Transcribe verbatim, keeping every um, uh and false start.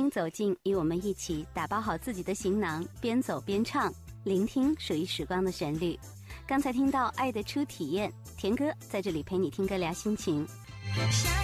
迎走进，与我们一起打包好自己的行囊，边走边唱，聆听属于时光的旋律。刚才听到爱的初体验，田哥在这里陪你听歌聊心情。